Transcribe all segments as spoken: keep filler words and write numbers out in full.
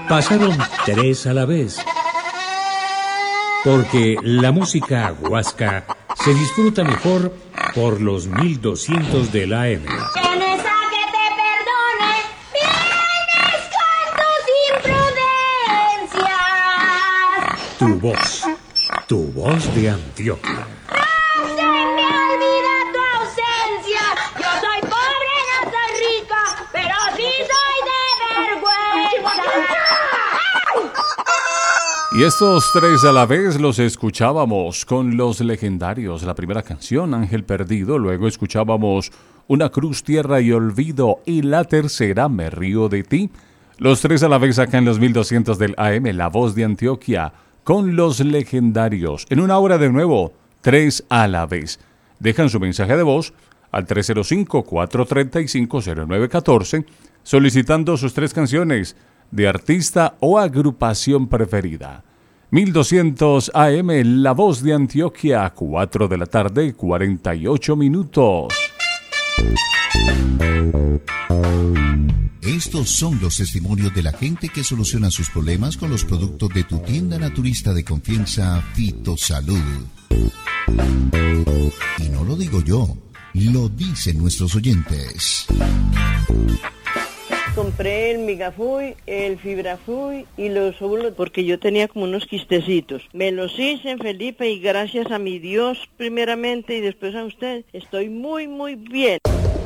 Pasaron tres a la vez. Porque la música huasca se disfruta mejor por los mil doscientos del A M. Tienes a que te perdone, vienes con tus imprudencias. Tu voz, tu voz de Antioquia. ¡No se me olvida tu ausencia! Yo soy pobre, no soy rica, pero sí soy de vergüenza. Y estos tres a la vez los escuchábamos con Los Legendarios. La primera canción, Ángel Perdido. Luego escuchábamos Una Cruz, Tierra y Olvido. Y la tercera, Me Río de Ti. Los tres a la vez acá en los mil doscientos del A M. La Voz de Antioquia con Los Legendarios. En una hora de nuevo, tres a la vez. Dejan su mensaje de voz al tres cero cinco, cuatro tres cinco, cero nueve uno cuatro solicitando sus tres canciones de artista o agrupación preferida. mil doscientos A M, La Voz de Antioquia, cuatro de la tarde, cuarenta y ocho minutos. Estos son los testimonios de la gente que soluciona sus problemas con los productos de tu tienda naturista de confianza, Fitosalud. Y no lo digo yo, lo dicen nuestros oyentes. Compré el Migafuy, el Fibrafuy y los óvulos porque yo tenía como unos quistecitos. Me los hice en Felipe y gracias a mi Dios primeramente y después a usted estoy muy muy bien.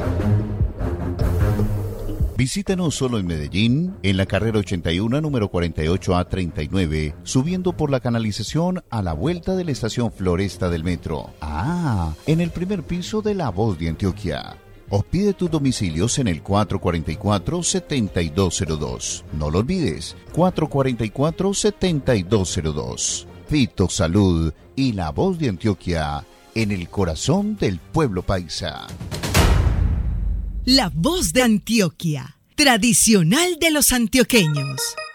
Visítanos solo en Medellín, en la carrera ochenta y uno, número cuarenta y ocho A treinta y nueve, subiendo por la canalización a la vuelta de la estación Floresta del metro. Ah, en el primer piso de La Voz de Antioquia. O pide tus domicilios en el cuatro cuatro cuatro, siete dos cero dos. No lo olvides, cuatro cuatro cuatro, siete dos cero dos. Fitosalud y La Voz de Antioquia en el corazón del pueblo paisa. La Voz de Antioquia, tradicional de los antioqueños.